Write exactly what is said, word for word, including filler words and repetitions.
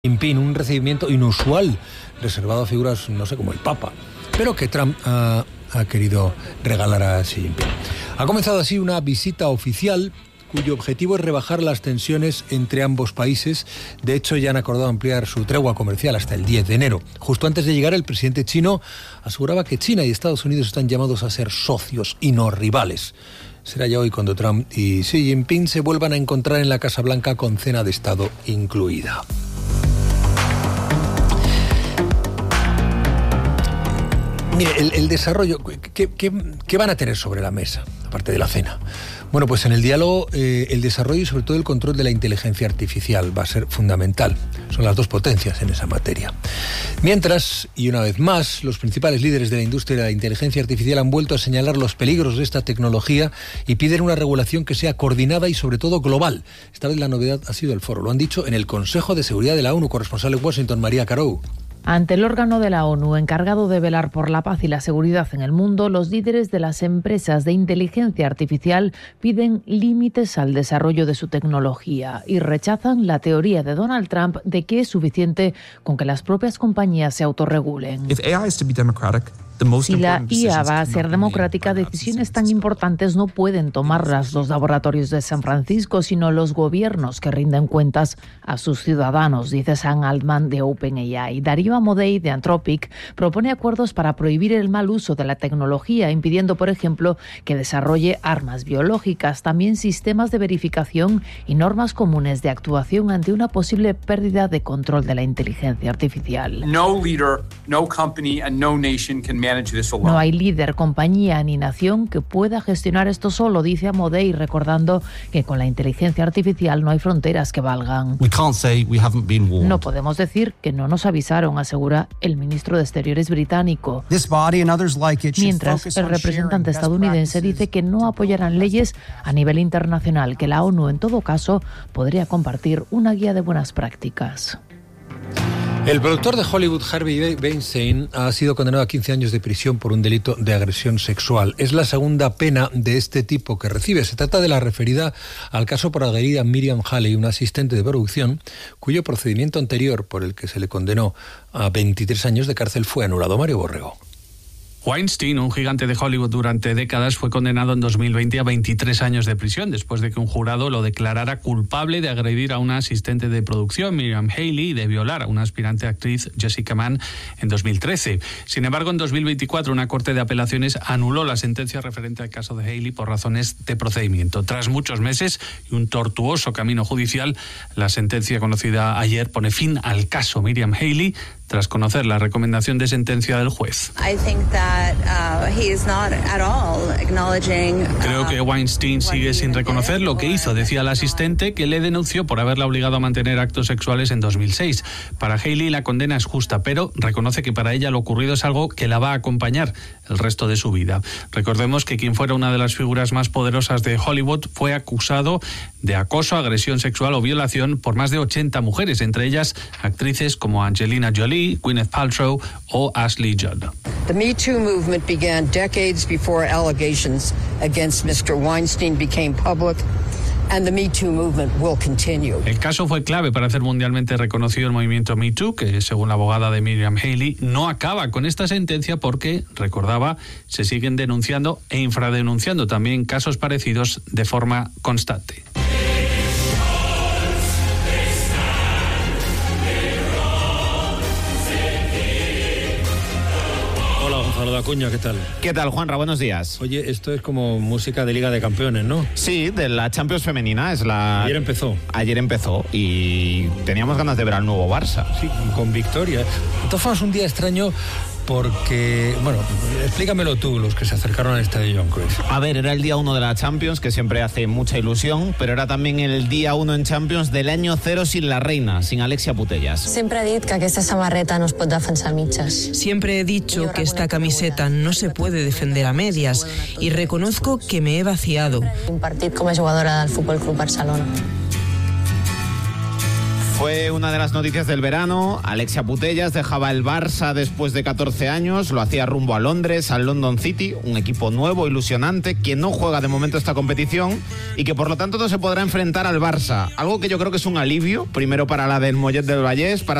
Jinping, un recibimiento inusual, reservado a figuras, no sé, como el Papa, pero que Trump ha, ha querido regalar a Xi Jinping. Ha comenzado así una visita oficial cuyo objetivo es rebajar las tensiones entre ambos países. De hecho, ya han acordado ampliar su tregua comercial hasta el diez de enero. Justo antes de llegar, el presidente chino aseguraba que China y Estados Unidos están llamados a ser socios y no rivales. Será ya hoy cuando Trump y Xi Jinping se vuelvan a encontrar en la Casa Blanca con cena de Estado incluida. Mire, el, el desarrollo, ¿qué, qué, ¿qué van a tener sobre la mesa, aparte de la cena? Bueno, pues en el diálogo, eh, el desarrollo y sobre todo el control de la inteligencia artificial va a ser fundamental. Son las dos potencias en esa materia. Mientras, y una vez más, los principales líderes de la industria de la inteligencia artificial han vuelto a señalar los peligros de esta tecnología y piden una regulación que sea coordinada y sobre todo global. Esta vez la novedad ha sido el foro. Lo han dicho en el Consejo de Seguridad de la ONU, corresponsal en Washington, María Carou. Ante el órgano de la ONU encargado de velar por la paz y la seguridad en el mundo, los líderes de las empresas de inteligencia artificial piden límites al desarrollo de su tecnología y rechazan la teoría de Donald Trump de que es suficiente con que las propias compañías se autorregulen. Si la I A va a ser democrática, decisiones tan importantes no pueden tomarlas los laboratorios de San Francisco, sino los gobiernos que rinden cuentas a sus ciudadanos, dice Sam Altman de OpenAI. Darío Amodei de Anthropic propone acuerdos para prohibir el mal uso de la tecnología, impidiendo, por ejemplo, que desarrolle armas biológicas, también sistemas de verificación y normas comunes de actuación ante una posible pérdida de control de la inteligencia artificial. No leader, no company and no nation can manage. No hay líder, compañía ni nación que pueda gestionar esto solo, dice Amodei, recordando que con la inteligencia artificial no hay fronteras que valgan. No podemos decir que no nos avisaron, asegura el ministro de Exteriores británico. Mientras, el representante estadounidense dice que no apoyarán leyes a nivel internacional, que la ONU en todo caso podría compartir una guía de buenas prácticas. El productor de Hollywood, Harvey Weinstein, ha sido condenado a quince años de prisión por un delito de agresión sexual. Es la segunda pena de este tipo que recibe. Se trata de la referida al caso por agredir a Miriam Haley, una asistente de producción, cuyo procedimiento anterior, por el que se le condenó a veintitrés años de cárcel, fue anulado. Mario Borrego. Weinstein, un gigante de Hollywood durante décadas, fue condenado en dos mil veinte a veintitrés años de prisión después de que un jurado lo declarara culpable de agredir a una asistente de producción, Miriam Haley, y de violar a una aspirante actriz, Jessica Mann, en dos mil trece. Sin embargo, en dos mil veinticuatro, una corte de apelaciones anuló la sentencia referente al caso de Haley por razones de procedimiento. Tras muchos meses y un tortuoso camino judicial, la sentencia conocida ayer pone fin al caso Miriam Haley, tras conocer la recomendación de sentencia del juez. Creo que Weinstein sigue sin reconocer lo que hizo, decía la asistente, que le denunció por haberla obligado a mantener actos sexuales en dos mil seis. Para Haley la condena es justa, pero reconoce que para ella lo ocurrido es algo que la va a acompañar el resto de su vida. Recordemos que quien fuera una de las figuras más poderosas de Hollywood fue acusado de acoso, agresión sexual o violación por más de ochenta mujeres, entre ellas actrices como Angelina Jolie, Gwyneth Paltrow o Ashley Judd. The Me Too movement began decades before allegations against mister Weinstein became public. And the Me Too movement will continue. El caso fue clave para hacer mundialmente reconocido el movimiento Me Too, que según la abogada de Miriam Haley no acaba con esta sentencia porque, recordaba, se siguen denunciando e infradenunciando también casos parecidos de forma constante. Gonzalo Acuña, ¿qué tal? ¿Qué tal, Juanra? Buenos días. Oye, esto es como música de Liga de Campeones, ¿no? Sí, de la Champions femenina. Es la... Ayer empezó. Ayer empezó y teníamos ganas de ver al nuevo Barça. Sí, con victoria. De todas formas, un día extraño porque, bueno, explícamelo tú, los que se acercaron al estadio John Cruyff. A ver, era el día uno de la Champions, que siempre hace mucha ilusión, pero era también el día uno en Champions del año cero sin la reina, sin Alexia Putellas. Siempre he dicho que aquesta samarreta no es pot defensar a mitges. Siempre he dicho que esta camiseta no se puede defender a medias y reconozco que me he vaciado. Un partit com a jugadora del Futbol Club Barcelona. Fue una de las noticias del verano. Alexia Putellas dejaba el Barça después de catorce años, lo hacía rumbo a Londres, al London City, un equipo nuevo, ilusionante, que no juega de momento esta competición y que por lo tanto no se podrá enfrentar al Barça. Algo que yo creo que es un alivio, primero para la del Mollet del Vallès, para